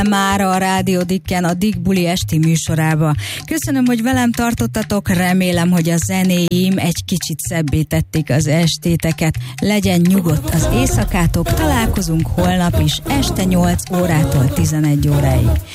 mára a Rádió Dikken a Dick Buli esti műsorába. Köszönöm, hogy velem tartottatok, remélem, hogy a zenéim egy kicsit szebbé tették az estéteket. Legyen nyugodt az éjszakátok, találkozunk holnap is este 8 órától 11 óráig.